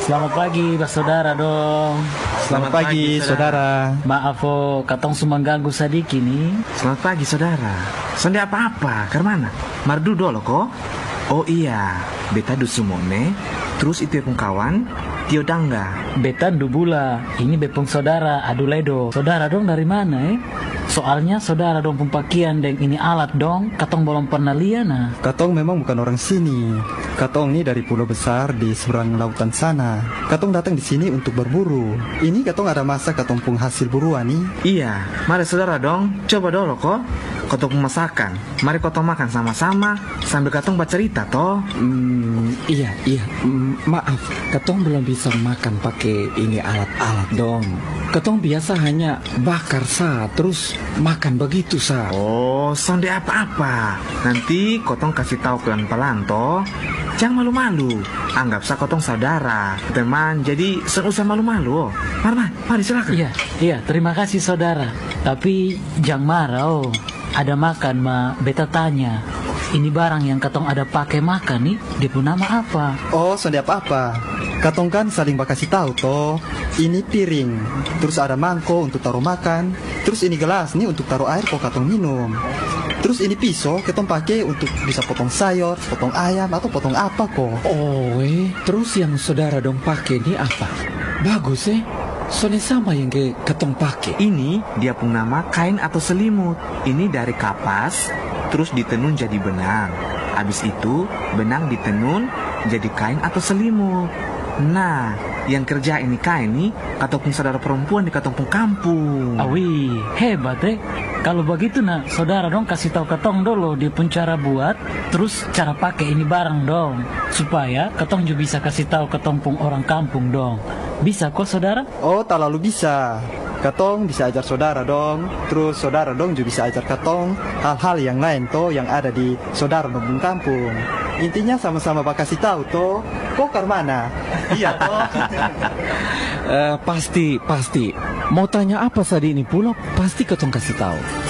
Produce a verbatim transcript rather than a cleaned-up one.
Selamat pagi, Pak Saudara dong. Selamat pagi, saudara. Maaf oh, katong sumang ganggu sadiki nih. Selamat pagi, saudara. Sonde apa-apa, karmana? Mardu dolo kok? Oh iya, beta du sumone. Terus itu pun kawan, Tio Dangga. Beta Dubula, ini bepung saudara, Aduledo. Saudara dong dari mana eh? Soalnya saudara dong pempakian deng ini alat dong, katong belum pernah lihat nah. Katong memang bukan orang sini. Katong ini dari pulau besar di seberang lautan sana. Katong datang di sini untuk berburu. Ini katong ada masa katong pung hasil buruan nih. Iya, mari saudara dong, coba dulu kok. Katong masakan, mari katong makan sama-sama sambil katong bercerita toh. Hmm, iya, iya. Hmm, maaf, katong belum bisa makan pakai ini alat-alat dong. Katong biasa hanya bakar sa, terus makan begitu sa. Oh, sonde apa-apa. Nanti katong kasih tahu ke pelan toh. Jangan malu-malu. Anggap sa katong saudara, teman. Jadi seusah malu-malu. Oh. Mari, mari silakan. Iya, iya. Terima kasih saudara. Tapi jangan marah oh. Ada makan ma, beta tanya. Ini barang yang katong ada pakai makan nih, dia pun nama apa? Oh, sonde apa-apa. Katong kan saling bakasih tahu toh. Ini piring, terus ada mangkok untuk taruh makan, terus ini gelas nih untuk taruh air kok katong minum. Terus ini pisau katong pakai untuk bisa potong sayur, potong ayam atau potong apa kok. Oh, eh, terus yang saudara dong pakai ini apa? Bagus eh. Soalnya sama yang ke katong pakai. Ini dia pun nama kain atau selimut. Ini dari kapas, terus ditenun jadi benang. Habis itu benang ditenun jadi kain atau selimut. Nah, yang kerja ini kain nih katong saudara perempuan di katong kampung. Awi, hebat eh. Kalau begitu nah, saudara dong kasih tahu katong dulu dia pun cara buat, terus cara pakai ini barang dong, supaya katong juga bisa kasih tahu katong pun orang kampung dong. Bisa kok saudara? Oh, tak lalu bisa. Katong bisa ajar saudara dong. Terus saudara dong juga bisa ajar katong hal-hal yang lain toh yang ada di saudara dong kampung. Intinya sama-sama bakasih tahu toh. Kok karmana? Iya toh. uh, pasti, pasti. Mau tanya apa tadi ini pula? Pasti katong kasih tahu.